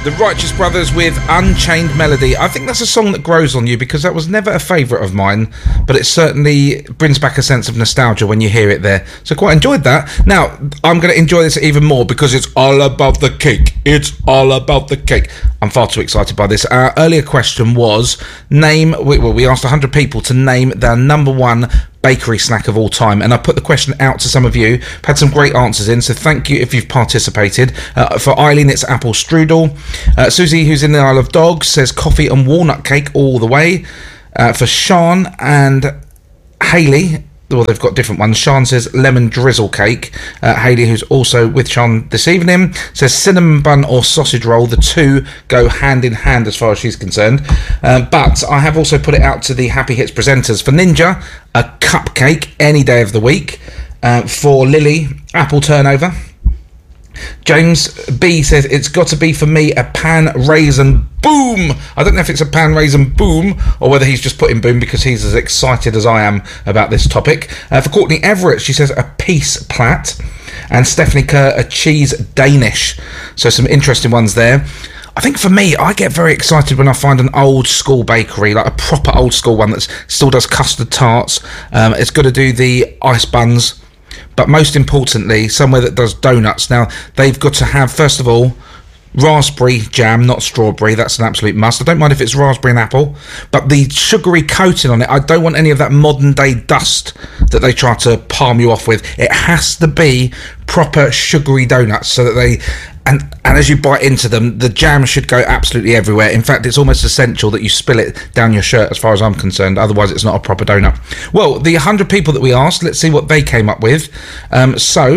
The Righteous Brothers with Unchained Melody. I think that's a song that grows on you because that was never a favourite of mine, but it certainly brings back a sense of nostalgia when you hear it there. So quite enjoyed that. Now, I'm going to enjoy this even more because it's all about the cake. It's all about the cake. I'm far too excited by this. Our earlier question was, we asked 100 people to name their number one bakery snack of all time, and I put the question out to some of you. I've had some great answers in, so thank you if you've participated. For Eileen, it's apple strudel. Susie, who's in the Isle of Dogs, says coffee and walnut cake all the way. For Sean and Hayley, well, they've got different ones. Sean says lemon drizzle cake. Hayley, who's also with Sean this evening, says cinnamon bun or sausage roll. The two go hand in hand as far as she's concerned. But I have also put it out to the Happy Hits presenters. For Ninja, a cupcake any day of the week. For Lily, apple turnover. James B says it's got to be for me a pan raisin boom. I don't know if it's a pan raisin boom or whether he's just putting boom because he's as excited as I am about this topic. For Courtney Everett, she says a peace plat. And Stephanie Kerr, a cheese Danish. So some interesting ones there. I think for me, I get very excited when I find an old school bakery, like a proper old school one that still does custard tarts. It's got to do the ice buns. But most importantly, somewhere that does donuts. Now, they've got to have, first of all, raspberry jam, not strawberry. That's an absolute must. I don't mind if it's raspberry and apple, but the sugary coating on it, I don't want any of that modern day dust that they try to palm you off with. It has to be proper sugary donuts so that they... And as you bite into them, the jam should go absolutely everywhere. In fact, it's almost essential that you spill it down your shirt as far as I'm concerned. Otherwise, it's not a proper donut. Well, the 100 people that we asked, let's see what they came up with. In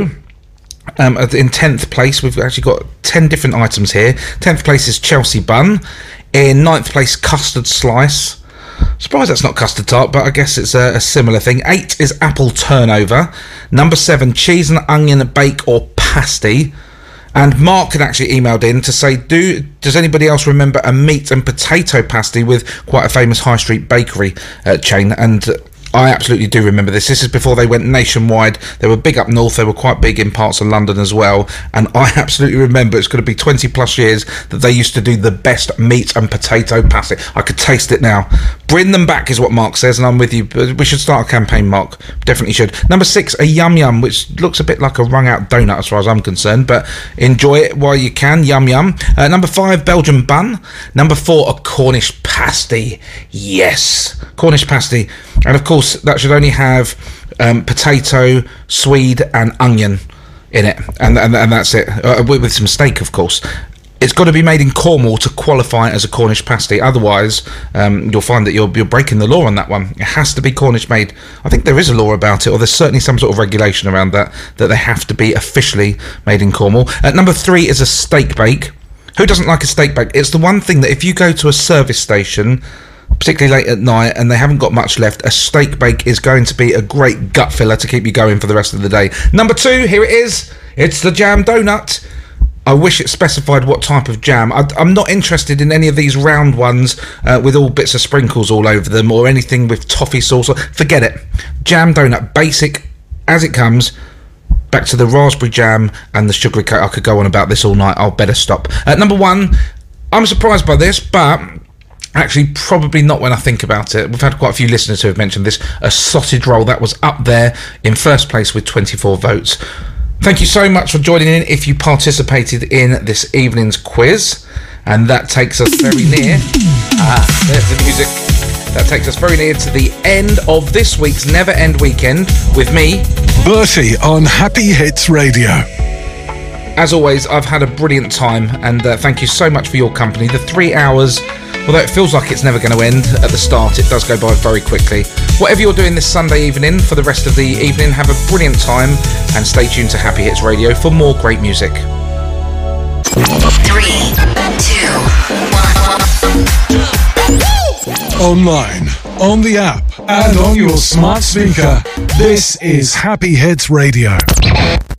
10th place, we've actually got 10 different items here. 10th place is Chelsea bun. In 9th place, custard slice. Surprised that's not custard tart, but I guess it's a similar thing. 8 is apple turnover. Number 7, cheese and onion bake or pasty. And Mark had actually emailed in to say, does anybody else remember a meat and potato pasty with quite a famous high street bakery chain? And I absolutely do remember this. This is before they went nationwide. They were big up north. They were quite big in parts of London as well. And I absolutely remember, it's going to be 20 plus years, that they used to do the best meat and potato pasty. I could taste it now. Bring them back is what Mark says, and I'm with you. We should start a campaign, Mark. Definitely should. Number 6, a Yum Yum, which looks a bit like a wrung out donut as far as I'm concerned, but enjoy it while you can. Yum Yum. Number 5, Belgian bun. Number 4, a Cornish pasty. Yes, Cornish pasty. And of course, that should only have potato, swede and onion in it, and that's it, with some steak, of course. It's got to be made in Cornwall to qualify as a Cornish pasty. Otherwise, you'll find that you're breaking the law on that one. It has to be Cornish made. I think there is a law about it, or there's certainly some sort of regulation around that they have to be officially made in Cornwall. Number 3 is a steak bake. Who doesn't like a steak bake? It's the one thing that if you go to a service station, particularly late at night, and they haven't got much left, a steak bake is going to be a great gut filler to keep you going for the rest of the day. Number 2, here it is. It's the jam donut. I wish it specified what type of jam. I'm not interested in any of these round ones with all bits of sprinkles all over them, or anything with toffee sauce. Forget it. Jam donut, basic as it comes. Back to the raspberry jam and the sugary coat. I could go on about this all night. I'll better stop. Number 1, I'm surprised by this, but actually probably not when I think about it. We've had quite a few listeners who have mentioned this. A sausage roll, that was up there in first place with 24 votes. Thank you so much for joining in if you participated in this evening's quiz. And that takes us very near. There's the music. That takes us very near to the end of this week's Never End Weekend with me, Bertie, on Happy Hits Radio. As always, I've had a brilliant time, and thank you so much for your company. The 3 hours, although it feels like it's never going to end at the start, it does go by very quickly. Whatever you're doing this Sunday evening, for the rest of the evening, have a brilliant time, and stay tuned to Happy Hits Radio for more great music. 3, 2, 1. Online, on the app, and on your smart speaker. This is Happy Hits Radio.